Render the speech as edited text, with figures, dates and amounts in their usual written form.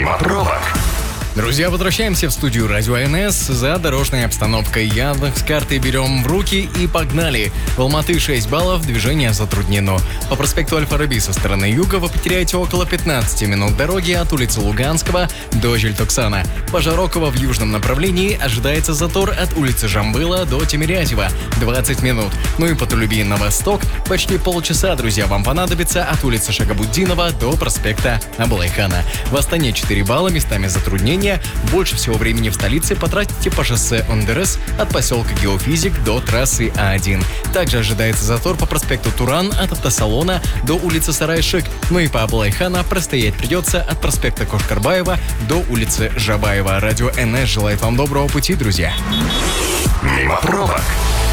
Мимо пробок. Друзья, возвращаемся в студию Радио НС за дорожной обстановкой. Яндекс.Карты берем в руки и погнали. В Алматы 6 баллов, движение затруднено. По проспекту Аль-Фараби со стороны юга вы потеряете около 15 минут дороги от улицы Луганского до Жильтоксана. По Жарокова в южном направлении ожидается затор от улицы Жамбыла до Тимирязева 20 минут. Ну и по Тулеби на восток почти полчаса, друзья, вам понадобится от улицы Шагабутдинова до проспекта Абылайхана. В Астане 4 балла, местами затруднения. Больше всего времени в столице потратите по шоссе Ондерес от поселка Геофизик до трассы А1. Также ожидается затор по проспекту Туран от автосалона до улицы Сарайшик. Ну и по Абылайхана простоять придется от проспекта Кошкарбаева до улицы Жабаева. Радио НС желает вам доброго пути, друзья. Мимо пробок.